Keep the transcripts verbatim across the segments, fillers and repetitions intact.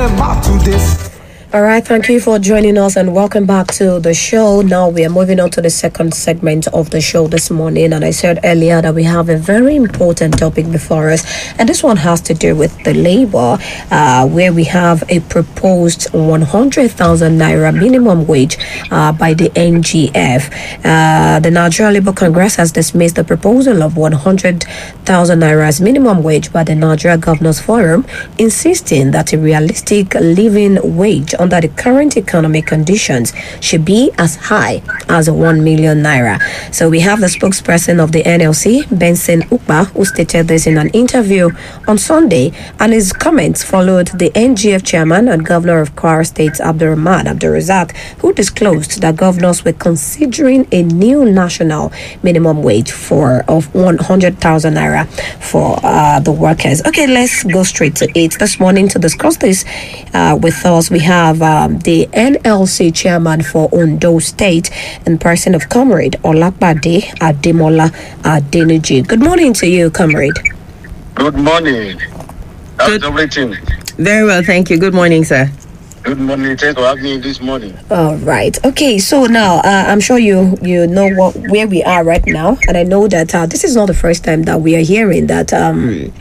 back to this. All right, thank you for joining us and welcome back to the show. Now we are moving on to the second segment of the show this morning, and I said earlier that we have a very important topic before us, and this one has to do with the labor, uh, where we have a proposed one hundred thousand naira minimum wage uh, by the N G F. Uh, the Nigeria Labour Congress has dismissed the proposal of one hundred thousand naira as minimum wage by the Nigeria Governors Forum, insisting that a realistic living wage under the current economic conditions should be as high as one million naira. So we have the spokesperson of the N L C, Benson Ukpa, who stated this in an interview on Sunday, and his comments followed the N G F chairman and governor of Kwara State, Abdurrahman Abdurrazak, who disclosed that governors were considering a new national minimum wage for of one hundred thousand naira for uh, the workers. Okay, let's go straight to it. This morning to discuss this uh, with us, we have Um, the N L C chairman for Ondo State in person of Comrade Olakbade Ademola Adeniji. Good morning to you, Comrade. Good morning. How's Good. everything? Very well, thank you. Good morning, sir. Good morning. Thanks for having me this morning. All right. Okay. So now uh, I'm sure you you know what where we are right now, and I know that uh, this is not the first time that we are hearing that. Um,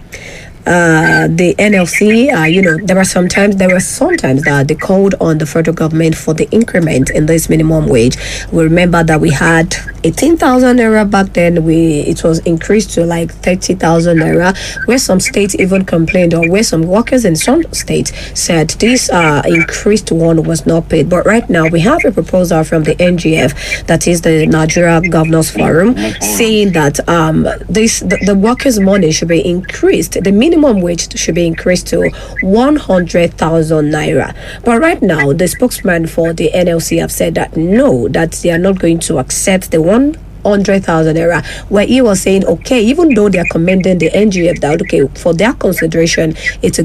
Uh, the N L C, uh, you know, there were sometimes there were sometimes that they called on the federal government for the increment in this minimum wage. We remember that we had eighteen thousand naira back then. We it was increased to like thirty thousand naira, where some states even complained, or where some workers in some states said this uh, increased one was not paid. But right now we have a proposal from the N G F, that is the Nigeria Governors Forum, saying that um this the, the workers' money should be increased. The minimum wage should be increased to one hundred thousand naira. But right now, the spokesman for the N L C have said that no, that they are not going to accept the one hundred thousand naira, where he was saying, okay, even though they are commending the N G F, that okay, for their consideration, it's a